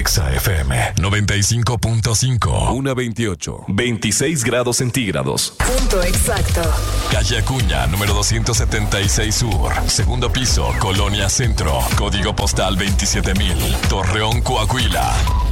Exa FM 95.5. 1:28. 26 grados centígrados. Punto exacto. Calle Acuña, número 276 Sur. Segundo piso, Colonia Centro. Código postal 27,000. Torreón, Coahuila.